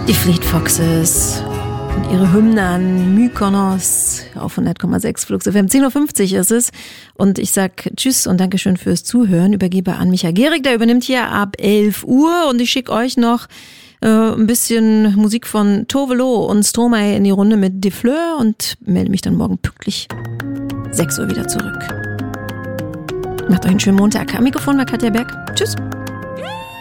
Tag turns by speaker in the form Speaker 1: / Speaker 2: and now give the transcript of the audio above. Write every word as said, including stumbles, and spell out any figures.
Speaker 1: Die Fleet Foxes und ihre Hymne an Mykonos auf hundert Komma sechs Flux F M. zehn Uhr fünfzig ist es und ich sag Tschüss und Dankeschön fürs Zuhören. Übergebe an Micha Gehrig, der übernimmt hier ab elf Uhr und ich schicke euch noch äh, ein bisschen Musik von Tove Lo und Stromae in die Runde mit De Fleur und melde mich dann morgen pünktlich sechs Uhr wieder zurück. Macht euch einen schönen Montag. Am Mikrofon war Katja Berg. Tschüss.